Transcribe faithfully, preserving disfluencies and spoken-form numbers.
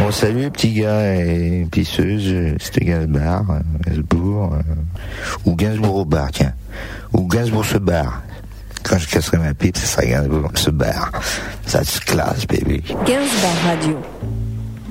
Bon, salut, petit gars et pisseuse, c'était Gainsbourg, Gainsbourg, euh, ou Gainsbourg au bar, tiens. Ou Gainsbourg se barre. Quand je casserai ma pipe, ce sera Gainsbourg se barre. Ça se classe, baby. Gainsbourg Radio.